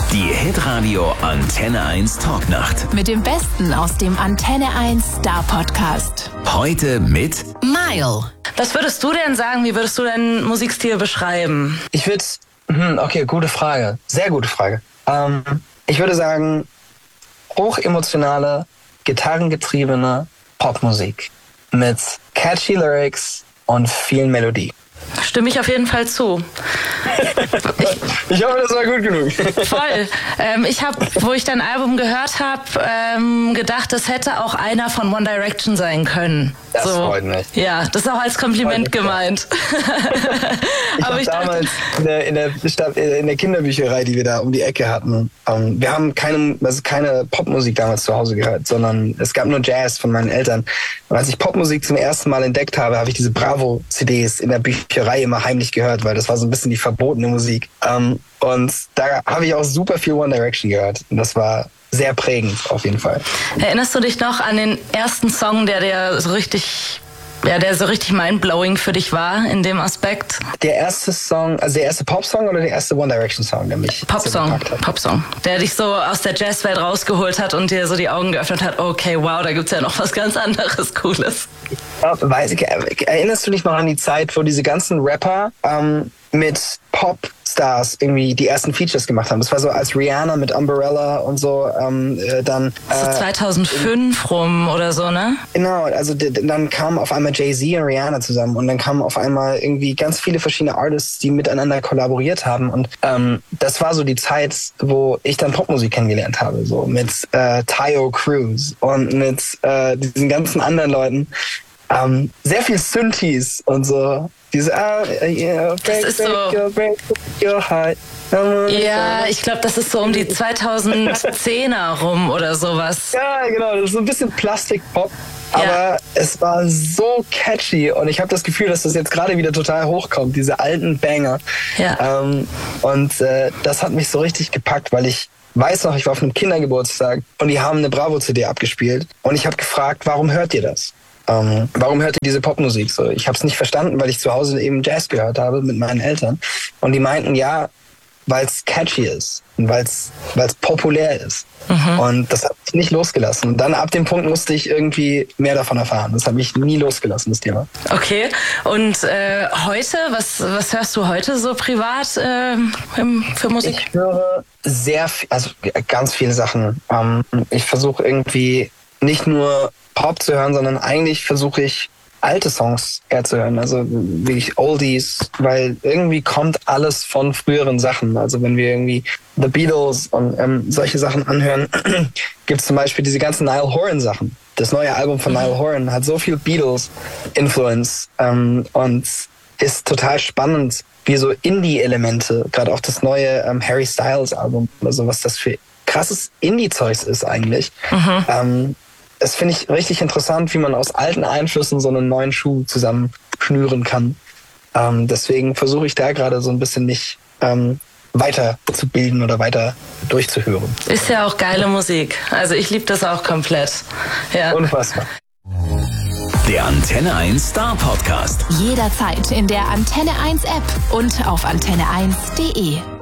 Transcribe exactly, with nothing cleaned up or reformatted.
Die Hitradio Antenne eins Talknacht. Mit dem Besten aus dem Antenne eins Star Podcast. Heute mit Mile. Was würdest du denn sagen, wie würdest du deinen Musikstil beschreiben? Ich würde, hm, okay, gute Frage. Sehr gute Frage. Ähm, ich würde sagen, hochemotionale, gitarrengetriebene Popmusik mit catchy Lyrics und viel Melodie. Stimme ich auf jeden Fall zu. Ich, ich hoffe, das war gut genug. Voll. Ähm, ich habe, wo ich dein Album gehört habe, ähm, gedacht, das hätte auch einer von One Direction sein können. Das so. Freut mich. Ja, das ist auch als Kompliment gemeint. Ich habe damals in der, in, der Stadt, in der Kinderbücherei, die wir da um die Ecke hatten, ähm, wir haben keine, also keine Popmusik damals zu Hause gehört, sondern es gab nur Jazz von meinen Eltern. Und als ich Popmusik zum ersten Mal entdeckt habe, habe ich diese Bravo-C Ds in der Bücherei immer heimlich gehört, weil das war so ein bisschen die verbotene Musik. Ähm, und da habe ich auch super viel One Direction gehört. Und das war sehr prägend auf jeden Fall. Erinnerst du dich noch an den ersten Song, der dir so richtig, ja, der so richtig mindblowing für dich war in dem Aspekt? Der erste Song, also der erste Popsong oder der erste One Direction Song, der mich Popsong, Popsong, der dich so aus der Jazzwelt rausgeholt hat und dir so die Augen geöffnet hat. Okay, wow, da gibt's ja noch was ganz anderes Cooles. Ja, weiß ich, erinnerst du dich noch an die Zeit, wo diese ganzen Rapper ähm, mit Popstars irgendwie die ersten Features gemacht haben? Das war so als Rihanna mit Umbrella und so. Ähm, äh, dann äh, so zweitausendfünf rum oder so, ne? Genau, also d- dann kamen auf einmal Jay-Z und Rihanna zusammen und dann kamen auf einmal irgendwie ganz viele verschiedene Artists, die miteinander kollaboriert haben und ähm, das war so die Zeit, wo ich dann Popmusik kennengelernt habe, so mit äh, Taio Cruz und mit äh, diesen ganzen anderen Leuten. Ähm, sehr viel Synthes und so. Diese, ah, yeah, break, das ist break, so, your, break your heart. Ja, ich glaube, das ist so um die zweitausendzehner rum oder sowas. Ja, genau, das ist so ein bisschen Plastikpop. Aber ja. Es war so catchy und ich habe das Gefühl, dass das jetzt gerade wieder total hochkommt, diese alten Banger. Ja. Ähm, und äh, das hat mich so richtig gepackt, weil ich weiß noch, ich war auf einem Kindergeburtstag und die haben eine Bravo-C D abgespielt und ich habe gefragt, warum hört ihr das? Um, warum hört ihr diese Popmusik so? Ich habe es nicht verstanden, weil ich zu Hause eben Jazz gehört habe mit meinen Eltern. Und die meinten, ja, weil es catchy ist und weil es populär ist. Mhm. Und das hat mich nicht losgelassen. Und dann ab dem Punkt musste ich irgendwie mehr davon erfahren. Das hat mich nie losgelassen, das Thema. Okay. Und äh, heute, was, was hörst du heute so privat äh, für Musik? Ich höre sehr viel, also ganz viele Sachen. Um, ich versuche irgendwie nicht nur Pop zu hören, sondern eigentlich versuche ich alte Songs eher zu hören, also wirklich Oldies, weil irgendwie kommt alles von früheren Sachen. Also wenn wir irgendwie The Beatles und ähm, solche Sachen anhören, gibt es zum Beispiel diese ganzen Niall Horan Sachen. Das neue Album von Niall Horan hat so viel Beatles-Influence ähm, und ist total spannend, wie so Indie-Elemente, gerade auch das neue ähm, Harry Styles Album oder so, was das für krasses Indie-Zeugs ist eigentlich. Mhm. Ähm, Das finde ich richtig interessant, wie man aus alten Einflüssen so einen neuen Schuh zusammenschnüren kann. Ähm, deswegen versuche ich da gerade so ein bisschen mich ähm, weiter zu bilden oder weiter durchzuhören. Ist ja auch geile Musik. Also ich liebe das auch komplett. Ja. Unfassbar. Der Antenne eins Star Podcast. Jederzeit in der Antenne eins App und auf antenne eins punkt de.